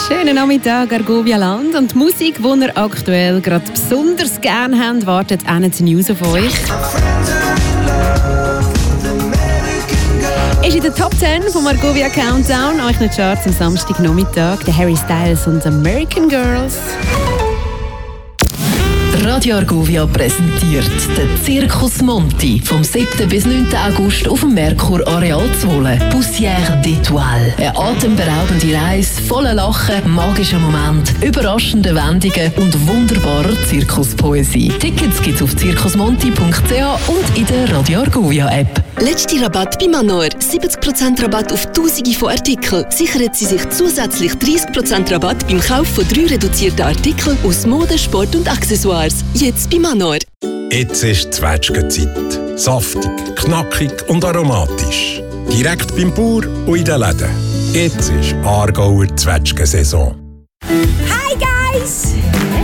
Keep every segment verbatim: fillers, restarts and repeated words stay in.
Schönen Nachmittag, Argovia Land. Und die Musik, die ihr aktuell gerade besonders gerne habt, wartet auch nicht die News auf euch. Ist in der Top zehn vom Argovia Countdown, euch nicht Charts am Samstagnachmittag, der Harry Styles und American Girls. Radio Argovia präsentiert den Circus Monti vom siebten bis neunten August auf dem Merkur Areal Zwolle. Poussière d'étoiles. Eine atemberaubende Reise, voller Lachen, magischer Moment, überraschende Wendungen und wunderbarer Zirkuspoesie. Tickets gibt's auf zirkusmonti punkt c h und in der Radio Argovia App. Letzte Rabatt bei Manor. siebzig Prozent Rabatt auf Tausende von Artikeln. Sichern Sie sich zusätzlich dreißig Prozent Rabatt beim Kauf von drei reduzierten Artikeln aus Mode, Sport und Accessoires. Jetzt bei Manor. Jetzt ist Zwetschgenzeit. Saftig, knackig und aromatisch. Direkt beim Bauer und in den Läden. Jetzt ist Aargauer Zwetschgensaison. Hi Guys!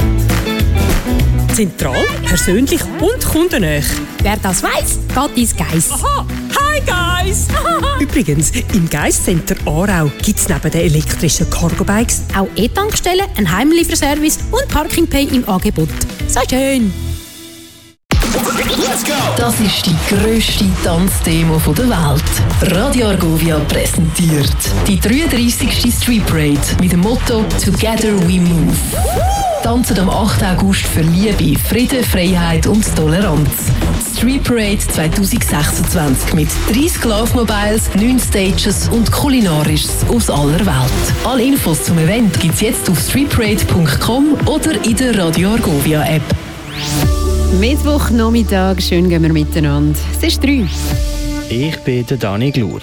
Zentral, persönlich und kundennah. Wer das weiss, geht ins Geiss. Aha! Hi Guys! Übrigens, im Geiss Center Aarau gibt es neben den elektrischen Cargo-Bikes auch E-Tankstellen, einen Heimlieferservice und Parking Pay im Angebot. So schön! Das ist die grösste Tanzdemo der Welt. Radio Argovia präsentiert die dreiunddreissigste Street Parade mit dem Motto «Together we move». Tanzen am achten August für Liebe, Frieden, Freiheit und Toleranz. Street Parade zwanzig sechsundzwanzig mit dreissig Laufmobiles, neun Stages und Kulinarisches aus aller Welt. Alle Infos zum Event gibt's jetzt auf streetparade punkt com oder in der Radio Argovia App. Mittwochnachmittag, schön gehen wir miteinander. Es ist drei. Ich bin der Dani Glur.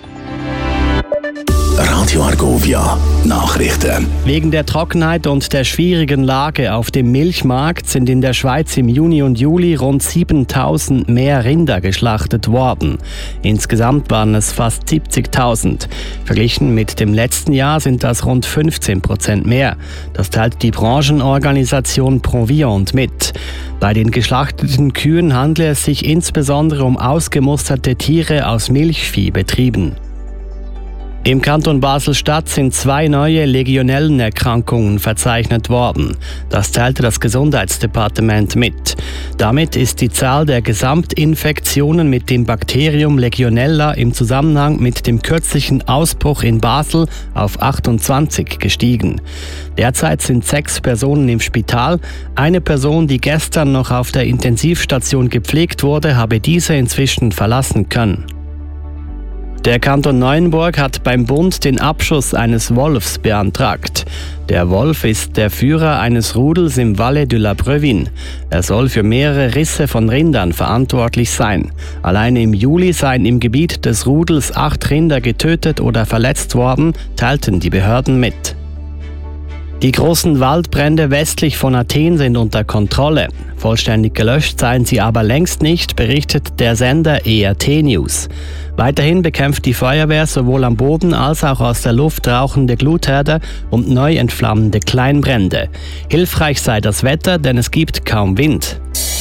Radio Argovia Nachrichten. Wegen der Trockenheit und der schwierigen Lage auf dem Milchmarkt sind in der Schweiz im Juni und Juli rund siebentausend mehr Rinder geschlachtet worden. Insgesamt waren es fast siebzigtausend. Verglichen mit dem letzten Jahr sind das rund fünfzehn Prozent mehr. Das teilt die Branchenorganisation Proviant mit. Bei den geschlachteten Kühen handelt es sich insbesondere um ausgemusterte Tiere aus Milchviehbetrieben. Im Kanton Basel-Stadt sind zwei neue Legionellenerkrankungen verzeichnet worden. Das teilte das Gesundheitsdepartement mit. Damit ist die Zahl der Gesamtinfektionen mit dem Bakterium Legionella im Zusammenhang mit dem kürzlichen Ausbruch in Basel auf achtundzwanzig gestiegen. Derzeit sind sechs Personen im Spital. Eine Person, die gestern noch auf der Intensivstation gepflegt wurde, habe diese inzwischen verlassen können. Der Kanton Neuenburg hat beim Bund den Abschuss eines Wolfs beantragt. Der Wolf ist der Führer eines Rudels im Valais de la Brevine. Er soll für mehrere Risse von Rindern verantwortlich sein. Alleine im Juli seien im Gebiet des Rudels acht Rinder getötet oder verletzt worden, teilten die Behörden mit. Die großen Waldbrände westlich von Athen sind unter Kontrolle. Vollständig gelöscht seien sie aber längst nicht, berichtet der Sender E R T News. Weiterhin bekämpft die Feuerwehr sowohl am Boden als auch aus der Luft rauchende Glutherde und neu entflammende Kleinbrände. Hilfreich sei das Wetter, denn es gibt kaum Wind.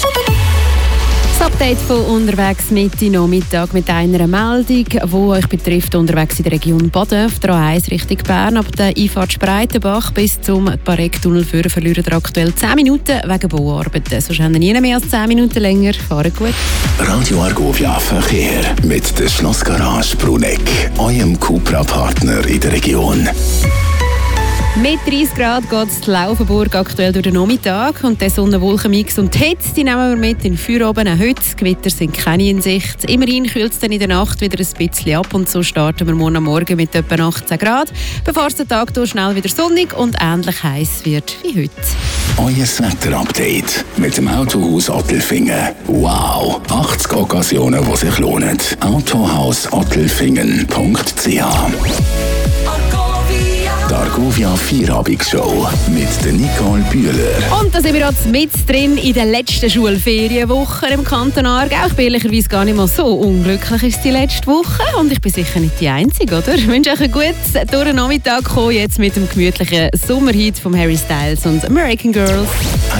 Das Update von «Unterwegs» Mitte Nachmittag mit einer Meldung, die euch betrifft, unterwegs in der Region Baden, auf der A eins Richtung Bern. Ab der Einfahrt Spreitenbach bis zum Parektunnel führen verlieren ihr aktuell zehn Minuten wegen Bauarbeiten. Sonst haben wir nie mehr als zehn Minuten länger. Fahren gut. Radio Argovia Verkehr mit der Schlossgarage Bruneck, eurem Cupra-Partner in der Region. Mit dreißig Grad geht es in Laufenburg aktuell durch den Nachmittag und der Sonnenwolkenmix und die Hitze, die nehmen wir mit in Feierabend. Auch heute, die Gewitter sind keine in Sicht. Immerhin kühlt es dann in der Nacht wieder ein bisschen ab und so starten wir morgen Morgen mit etwa achtzehn Grad, bevor es den Tag durch schnell wieder sonnig und ähnlich heiß wird wie heute. Euer Wetterupdate mit dem Autohaus Ottelfingen. Wow, achtzig Occasionen, die sich lohnen. Autohaus ottelfingen punkt c h. Die Argovia Vierabendsshow mit der Nicole Bühler. Und da sind wir jetzt mit drin in der letzten Schulferienwoche im Kanton Aargau. Ich bin ehrlicherweise gar nicht mal so unglücklich, ist die letzte Woche. Und ich bin sicher nicht die Einzige, oder? Ich wünsche euch einen guten durch den Nachmittag kommen, jetzt mit dem gemütlichen Sommerhit von Harry Styles und American Girls.